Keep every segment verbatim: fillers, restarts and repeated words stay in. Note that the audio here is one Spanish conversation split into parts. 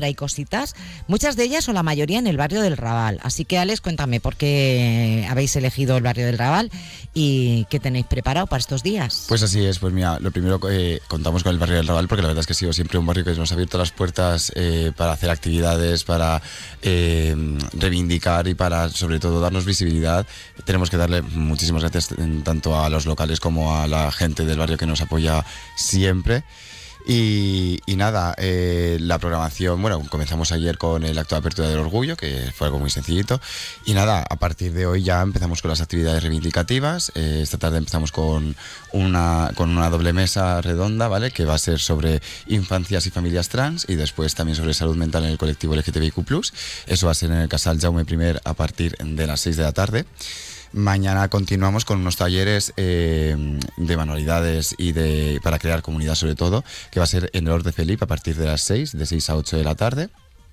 por ahí cositas, muchas de ellas o la mayoría en el barrio del Raval. Así que, Alex, cuéntame por qué habéis elegido el barrio del Raval y qué tenéis preparado para estos días. Pues así es, pues mira, lo primero eh, contamos con el barrio del Raval porque la verdad es que ha sido siempre un barrio que nos ha abierto las puertas eh, para hacer actividades, para eh, reivindicar y para sobre todo darnos visibilidad. Tenemos que darle muchísimas gracias tanto a los locales como a la gente del barrio que nos apoya siempre. Y, y nada, eh, la programación, bueno, comenzamos ayer con el acto de apertura del orgullo, que fue algo muy sencillito. Y nada, a partir de hoy ya empezamos con las actividades reivindicativas. Eh, esta tarde empezamos con una, con una doble mesa redonda, ¿vale? Que va a ser sobre infancias y familias trans y después también sobre salud mental en el colectivo L G T B I Q plus. Eso va a ser en el Casal Jaume I a partir de las seis de la tarde. Mañana continuamos con unos talleres eh, de manualidades y de para crear comunidad sobre todo, que va a ser en el Hort de Felip a partir de las seis, de seis a ocho de la tarde.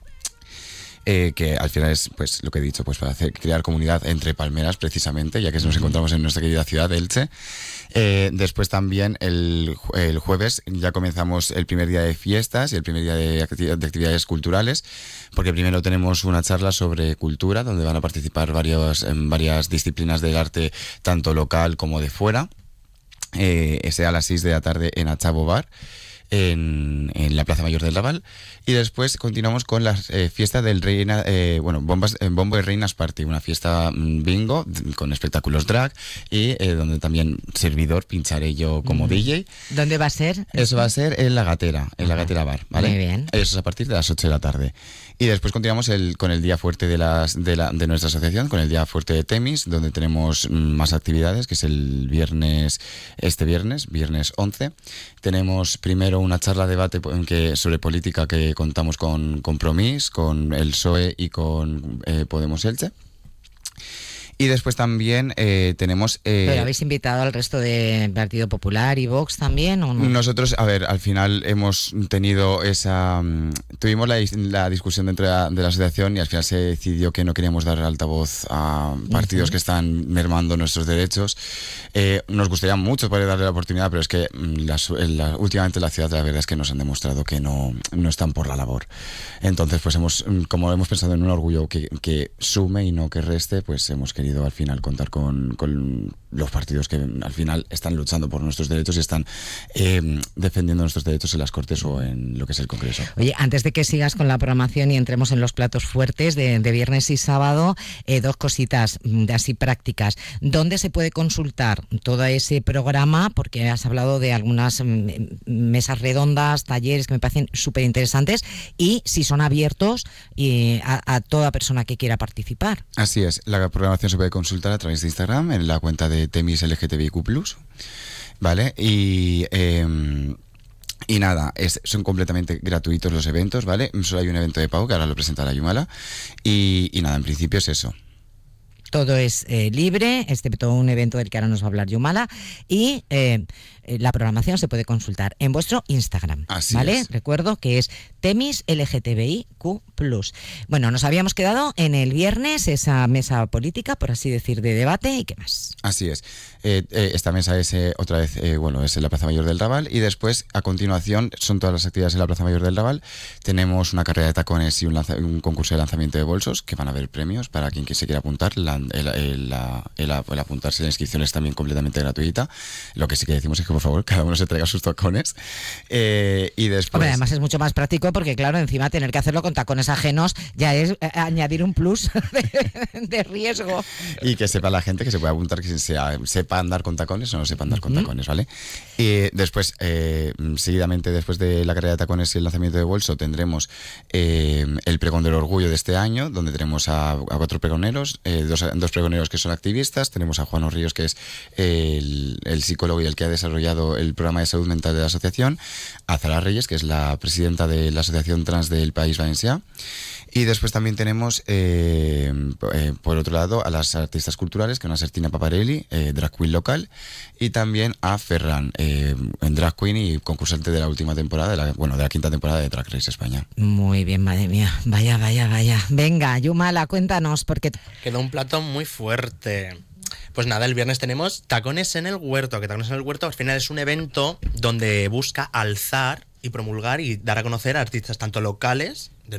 Eh, que al final es pues lo que he dicho, pues para hacer, crear comunidad entre palmeras precisamente, ya que nos encontramos en nuestra querida ciudad de Elche. Eh, después también el, el jueves ya comenzamos el primer día de fiestas y el primer día de, acti- de actividades culturales, porque primero tenemos una charla sobre cultura donde van a participar varios, en varias disciplinas del arte, tanto local como de fuera. Eh, ese a las seis de la tarde en Achabo Bar. En, en la Plaza Mayor del Raval, y después continuamos con la eh, fiesta del Reina, eh, bueno, bombas, eh, Bombo y Reinas Party, una fiesta mm, bingo con espectáculos drag y eh, donde también servidor pincharé yo como mm. D J. ¿Dónde va a ser? Eso va a ser en La Gatera, en La Gatera Bar, ¿vale? Muy bien. Eso es a partir de las ocho de la tarde. Y después continuamos el, con el día fuerte de, las, de, la, de nuestra asociación, con el día fuerte de Temis, donde tenemos más actividades, que es el viernes, este viernes, viernes once. Tenemos primero una charla debate que, sobre política que contamos con Compromís, con el P S O E y con eh, Podemos Elche. Y después también eh, tenemos... Eh, ¿Pero habéis invitado al resto del Partido Popular y Vox también o no? Nosotros, a ver, al final hemos tenido esa... Tuvimos la, la discusión dentro de la, de la asociación y al final se decidió que no queríamos dar altavoz a partidos uh-huh. que están mermando nuestros derechos. Eh, nos gustaría mucho poder darle la oportunidad, pero es que la, la, últimamente la ciudad, la verdad es que nos han demostrado que no, no están por la labor. Entonces, pues hemos, como hemos pensado en un orgullo que, que sume y no que reste, pues hemos querido al final contar con, con los partidos que al final están luchando por nuestros derechos y están eh, defendiendo nuestros derechos en las Cortes o en lo que es el Congreso. Oye, antes de que sigas con la programación y entremos en los platos fuertes de, de viernes y sábado, eh, dos cositas de así prácticas. ¿Dónde se puede consultar todo ese programa? Porque has hablado de algunas mesas redondas, talleres que me parecen súper interesantes y si son abiertos eh, a, a toda persona que quiera participar. Así es, la programación se puede consultar a través de Instagram en la cuenta de Temis L G T B I Q plus, ¿vale? Y... Eh, Y nada, es, son completamente gratuitos los eventos, ¿vale? Solo hay un evento de pago que ahora lo presentará Yumala. Y, y nada, en principio es eso. Todo es eh, libre, excepto un evento del que ahora nos va a hablar Yumala. Y eh, la programación se puede consultar en vuestro Instagram. Así ¿vale? es. Recuerdo que es Temis L G T B I Q plus. Bueno, nos habíamos quedado en el viernes esa mesa política, por así decir, de debate y qué más. Así es. Eh, eh, esta mesa es eh, otra vez, eh, bueno, es en la Plaza Mayor del Raval y después, a continuación, son todas las actividades en la Plaza Mayor del Raval. Tenemos una carrera de tacones y un, lanza- un concurso de lanzamiento de bolsos que van a haber premios para quien que se quiera apuntar. La, el, el, la, el, el apuntarse, la inscripción es también completamente gratuita. Lo que sí que decimos es que, por favor, cada uno se traiga sus tacones. Eh, y después... Hombre, además es mucho más práctico porque, claro, encima tener que hacerlo con tacones ajenos ya es eh, añadir un plus de, de riesgo. Y que sepa la gente que se puede apuntar, que sea, sepa andar con tacones o no sepa andar con tacones, ¿vale? Y después, eh, seguidamente, después de la carrera de tacones y el lanzamiento de bolso, tendremos eh, el pregón del orgullo de este año, donde tenemos a, a cuatro pregoneros, eh, dos, dos pregoneros que son activistas, tenemos a Juan Ríos, que es el, el psicólogo y el que ha desarrollado el programa de salud mental de la asociación, a Zara Reyes, que es la presidenta de la Asociación Trans del País Valencià. Y después también tenemos, eh, eh, por otro lado, a las artistas culturales, que van a ser Tina Paparelli, eh, drag queen local, y también a Ferran, eh, en drag queen y concursante de la última temporada, de la, bueno, de la quinta temporada de Drag Race España. Muy bien, madre mía, vaya, vaya, vaya. Venga, Yumala, cuéntanos, porque... Quedó un plato muy fuerte. Pues nada, el viernes tenemos Tacones en el Huerto, que Tacones en el Huerto al final es un evento donde busca alzar y promulgar y dar a conocer a artistas tanto locales